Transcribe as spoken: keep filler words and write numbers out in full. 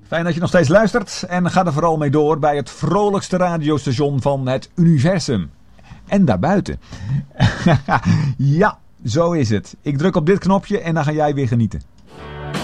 Fijn dat je nog steeds luistert en ga er vooral mee door bij het vrolijkste radiostation van het universum. En daarbuiten. Ja, zo is het. Ik druk op dit knopje en dan ga jij weer genieten.